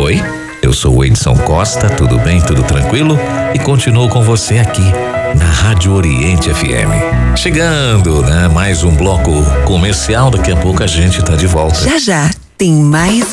Oi, eu sou o Edson Costa, tudo bem, tudo tranquilo? E continuo com você aqui na Rádio Oriente FM. Chegando, né? Mais um bloco comercial, daqui a pouco a gente tá de volta. Já tem mais